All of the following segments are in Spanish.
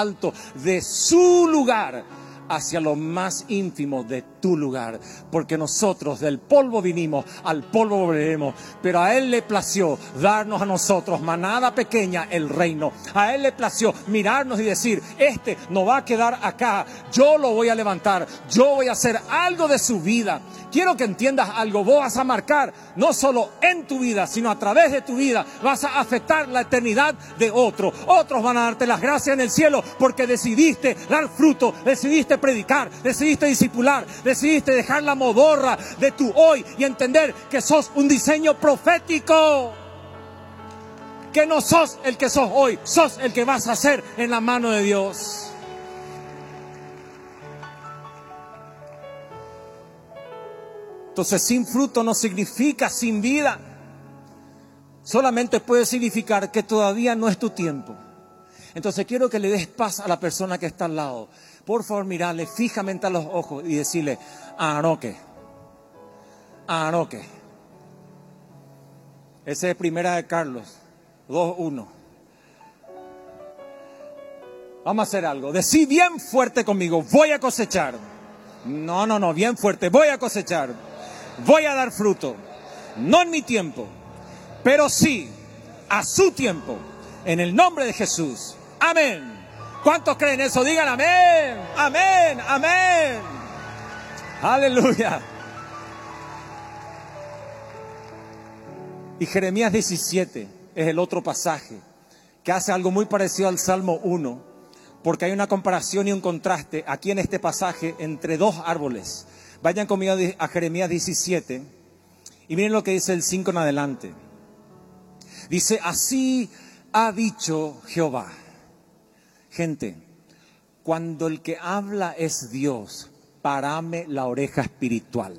alto de su lugar hacia lo más íntimo de tu lugar, porque nosotros del polvo vinimos, al polvo volveremos, pero a Él le plació darnos a nosotros, manada pequeña, el reino. A Él le plació mirarnos y decir, este no va a quedar acá, yo lo voy a levantar, yo voy a hacer algo de su vida. Quiero que entiendas algo, vos vas a marcar, no solo en tu vida, sino a través de tu vida, vas a afectar la eternidad de otro. Otros van a darte las gracias en el cielo porque decidiste dar fruto, decidiste predicar, decidiste discipular, decidiste dejar la modorra de tu hoy y entender que sos un diseño profético. Que no sos el que sos hoy, sos el que vas a ser en la mano de Dios. Entonces, sin fruto no significa sin vida. Solamente puede significar que todavía no es tu tiempo. Entonces, quiero que le des paz a la persona que está al lado. Por favor, mirarle fijamente a los ojos y decirle, Anoque. Anoque. Esa es primera de Carlos 2:1. Vamos a hacer algo. Decí bien fuerte conmigo, voy a cosechar. No, bien fuerte, voy a cosechar. Voy a dar fruto, no en mi tiempo, pero sí a su tiempo, en el nombre de Jesús. Amén. ¿Cuántos creen eso? Digan amén, amén, amén. Aleluya. Y Jeremías 17 es el otro pasaje que hace algo muy parecido al Salmo 1, porque hay una comparación y un contraste aquí en este pasaje entre dos árboles. Vayan conmigo a Jeremías 17 y miren lo que dice el 5 en adelante. Dice, así ha dicho Jehová. Gente, cuando el que habla es Dios, parame la oreja espiritual.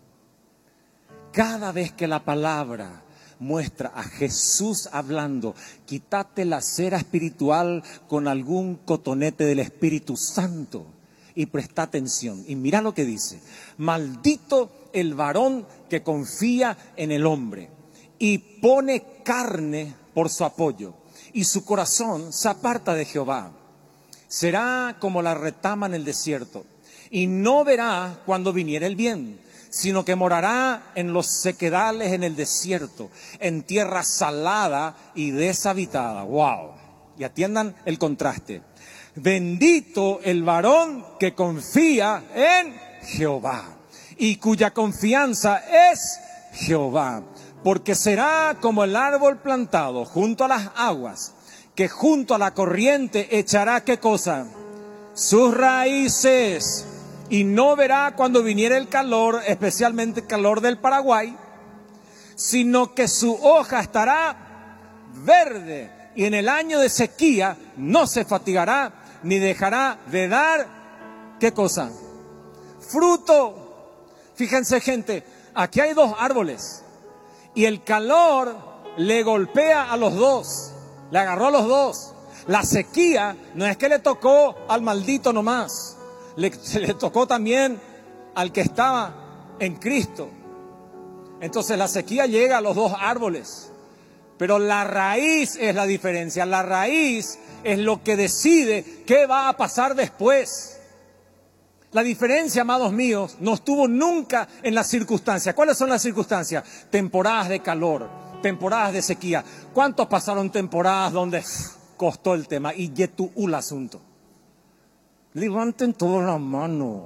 Cada vez que la palabra muestra a Jesús hablando, quítate la cera espiritual con algún cotonete del Espíritu Santo. Y presta atención y mira lo que dice. Maldito el varón que confía en el hombre y pone carne por su apoyo y su corazón se aparta de Jehová. Será como la retama en el desierto y no verá cuando viniere el bien, sino que morará en los sequedales en el desierto, en tierra salada y deshabitada. ¡Wow! Y atiendan el contraste. Bendito el varón que confía en Jehová y cuya confianza es Jehová, porque será como el árbol plantado junto a las aguas, que junto a la corriente echará ¿qué cosa? Sus raíces, y no verá cuando viniere el calor, especialmente el calor del Paraguay, sino que su hoja estará verde, y en el año de sequía no se fatigará, ni dejará de dar, ¿qué cosa? Fruto. Fíjense, gente, aquí hay dos árboles y el calor le golpea a los dos, le agarró a los dos. La sequía no es que le tocó al maldito nomás, le tocó también al que estaba en Cristo. Entonces la sequía llega a los dos árboles, pero la raíz es la diferencia. La raíz es lo que decide qué va a pasar después. La diferencia, amados míos, no estuvo nunca en las circunstancias. ¿Cuáles son las circunstancias? Temporadas de calor, temporadas de sequía. ¿Cuántos pasaron temporadas donde costó el tema? Y yetu el asunto. Levanten toda la mano.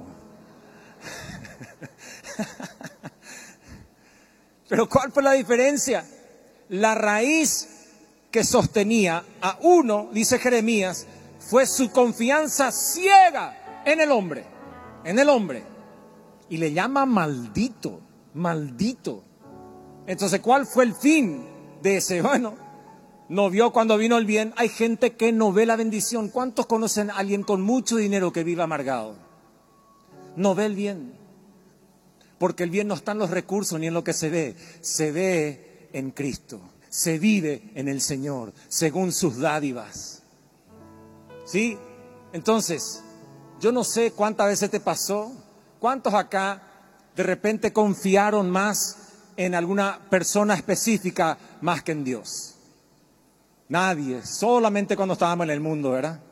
Pero ¿cuál fue la diferencia? La raíz que sostenía a uno, dice Jeremías, fue su confianza ciega en el hombre, y le llama maldito, maldito. Entonces, ¿cuál fue el fin de ese? Bueno, no vio cuando vino el bien. Hay gente que no ve la bendición. ¿Cuántos conocen a alguien con mucho dinero que vive amargado? No ve el bien, porque el bien no está en los recursos ni en lo que se ve en Cristo. Se vive en el Señor, según sus dádivas. ¿Sí? Entonces, yo no sé cuántas veces te pasó, cuántos acá de repente confiaron más en alguna persona específica más que en Dios. Nadie, solamente cuando estábamos en el mundo, ¿verdad?